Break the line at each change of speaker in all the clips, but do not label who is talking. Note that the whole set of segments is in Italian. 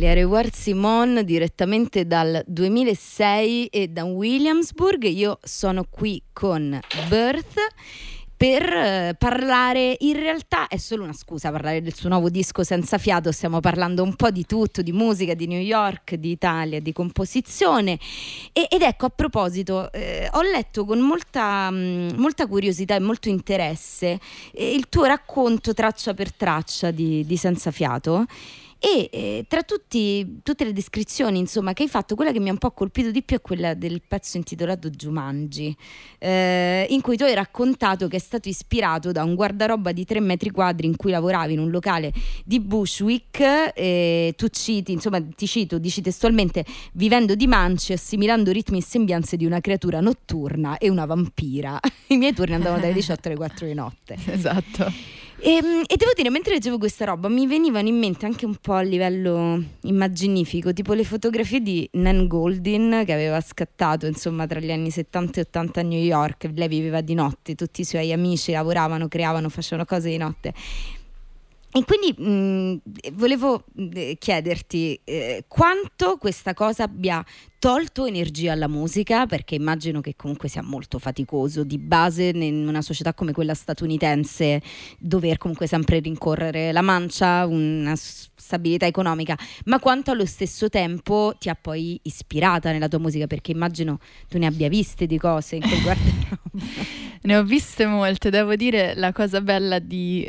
L'Aéroport Simone direttamente dal 2006 e da Williamsburg. Io sono qui con Birth per parlare, in realtà è solo una scusa parlare del suo nuovo disco Senza Fiato. Stiamo parlando un po' di tutto, di musica, di New York, di Italia, di composizione ed ecco, a proposito, ho letto con molta curiosità e molto interesse il tuo racconto traccia per traccia di Senza Fiato. E tra tutte le descrizioni, insomma, che hai fatto, quella che mi ha un po' colpito di più è quella del pezzo intitolato Jumanji, in cui tu hai raccontato che è stato ispirato da un guardaroba di 3 metri quadri in cui lavoravi in un locale di Bushwick. Tu citi, insomma, ti cito, dici testualmente: vivendo di mance, assimilando ritmi e sembianze di una creatura notturna e una vampira. I miei turni andavano dalle 18 alle 4 di notte.
Esatto.
E devo dire, mentre leggevo questa roba mi venivano in mente anche un po' a livello immaginifico, tipo le fotografie di Nan Goldin, che aveva scattato insomma tra gli anni 70 e 80 a New York. Lei viveva di notte, tutti i suoi amici lavoravano, creavano, facevano cose di notte. E quindi volevo chiederti quanto questa cosa abbia tolto energia alla musica, perché immagino che comunque sia molto faticoso di base in una società come quella statunitense dover comunque sempre rincorrere la mancia, una stabilità economica, ma quanto allo stesso tempo ti ha poi ispirata nella tua musica, perché immagino tu ne abbia viste di cose in quel guardaroba.
Ne ho viste molte, devo dire. La cosa bella di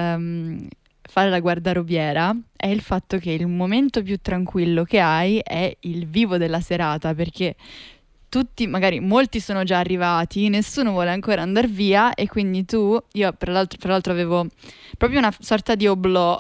fare la guardarobiera è il fatto che il momento più tranquillo che hai è il vivo della serata, perché tutti, magari molti sono già arrivati, nessuno vuole ancora andare via, e quindi io per l'altro avevo proprio una sorta di oblò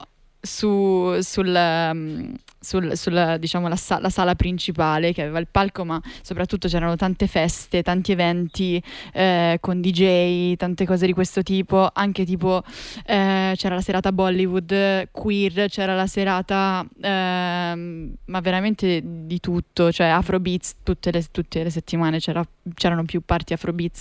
sulla diciamo la sala principale, che aveva il palco, ma soprattutto c'erano tante feste, tanti eventi con DJ, tante cose di questo tipo, anche tipo c'era la serata Bollywood queer, c'era la serata ma veramente di tutto, cioè Afrobeats tutte le settimane c'erano più party Afrobeats,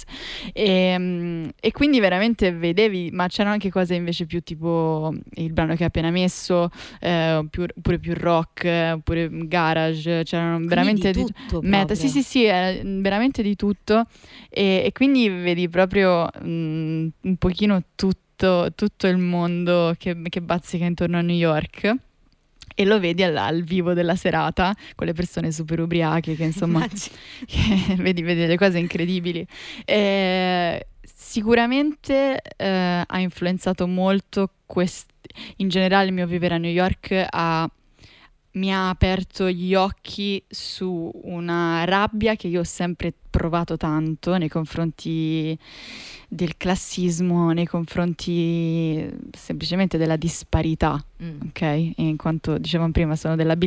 e quindi veramente vedevi, ma c'erano anche cose invece più tipo il brano che hai appena messo, oppure più rock, oppure garage, c'erano veramente
di tutto
meta,
proprio.
sì, veramente di tutto, e quindi vedi proprio un pochino tutto il mondo che bazzica intorno a New York. E lo vedi al vivo della serata con le persone super ubriache che insomma che vedi le cose incredibili. Sicuramente ha influenzato molto in generale il mio vivere a New York, mi ha aperto gli occhi su una rabbia che io ho sempre provato tanto nei confronti del classismo, nei confronti semplicemente della disparità, ok? In quanto dicevamo prima, sono della